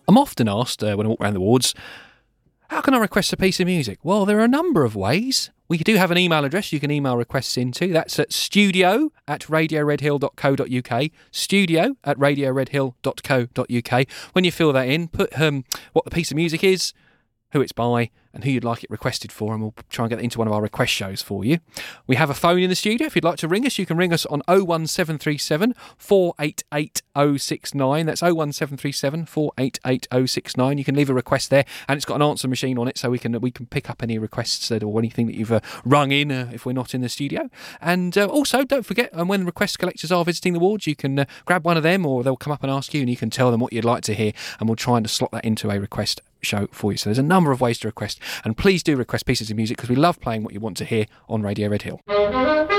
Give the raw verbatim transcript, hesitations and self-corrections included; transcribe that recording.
I'm often asked uh, when I walk around the wards, how can I request a piece of music? Well, there are a number of ways. We do have an email address you can email requests into. That's at studio at radio red hill dot co dot uk. Studio at radio red hill dot co dot uk. When you fill that in, put um, what the piece of music is, who it's by, and who you'd like it requested for, and we'll try and get it into one of our request shows for you. We have a phone in the studio. If you'd like to ring us, you can ring us on oh one seven three seven, four eight eight oh six nine. That's oh one seven three seven, four eight eight oh six nine. You can leave a request there, and it's got an answer machine on it, so we can we can pick up any requests that, or anything that you've uh, rung in uh, if we're not in the studio. And uh, also, don't forget, um, when request collectors are visiting the wards, you can uh, grab one of them, or they'll come up and ask you, and you can tell them what you'd like to hear, and we'll try and slot that into a request show for you. So there's a number of ways to request, and please do request pieces of music, because we love playing what you want to hear on Radio Red Hill.